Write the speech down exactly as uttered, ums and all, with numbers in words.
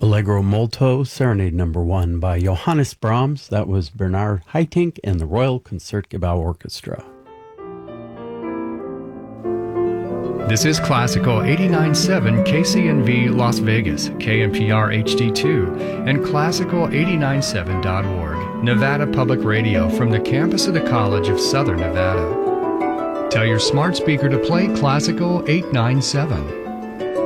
Allegro Molto, Serenade Number One by Johannes Brahms. That was Bernard Haitink and the Royal Concertgebouw Orchestra. This is Classical eighty-nine point seven K C N V Las Vegas, K N P R H D two, and Classical eighty-nine seven dot org, Nevada Public Radio from the campus of the College of Southern Nevada. Tell your smart speaker to play Classical eight nine seven.